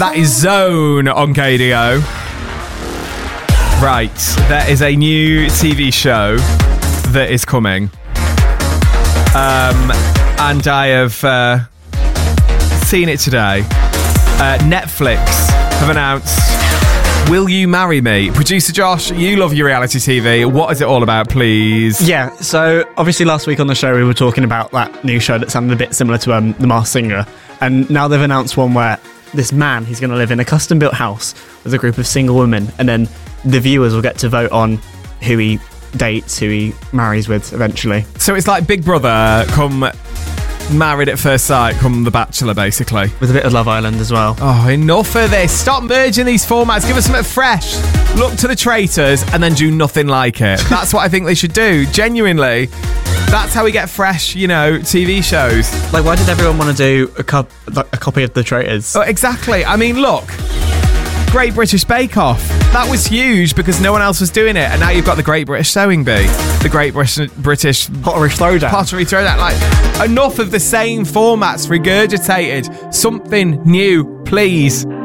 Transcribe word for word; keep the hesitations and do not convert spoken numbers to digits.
That is Zone on K D O. Right, there is a new T V show that is coming. Um, and I have uh, seen it today. Uh, Netflix have announced Will You Marry Me? Producer Josh, you love your reality T V. What is it all about, please? Yeah, so obviously last week on the show we were talking about that new show that sounded a bit similar to um, The Masked Singer. And now they've announced one where this man, he's going to live in a custom-built house with a group of single women, and then the viewers will get to vote on who he dates, who he marries with eventually. So it's like Big Brother come Married at First Sight come The Bachelor, basically. With a bit of Love Island as well. Oh, enough of this. Stop merging these formats. Give us something fresh. Look to the traitors and then do nothing like it. That's what I think they should do. Genuinely. That's how we get fresh, you know, T V shows. Like, why did everyone want to do a, co- a copy of The Traitors? Oh, exactly. I mean, look. Great British Bake Off. That was huge because no one else was doing it. And now you've got the Great British Sewing Bee. The Great British... British Pottery Throwdown. Pottery Throwdown. Like, enough of the same formats regurgitated. Something new, please.